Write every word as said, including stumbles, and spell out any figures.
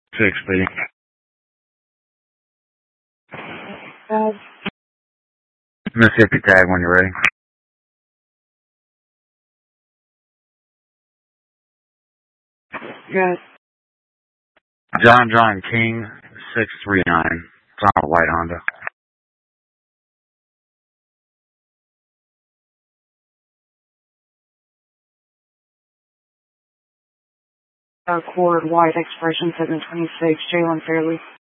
six B. Guys. Mississippi tag when you're ready. Guys. John John King, six three nine. It's on a white Honda. Accord White Expression seven twenty-six, Jalen Fairley.